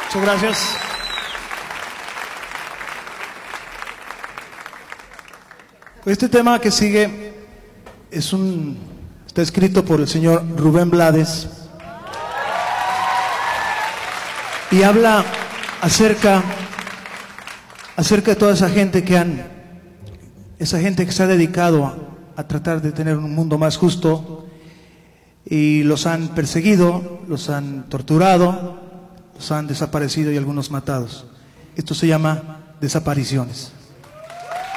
Muchas gracias. Este tema que sigue está escrito por el señor Rubén Blades y habla acerca de toda esa gente esa gente que se ha dedicado a tratar de tener un mundo más justo, y los han perseguido, los han torturado, los han desaparecido y algunos matados. Esto se llama desapariciones.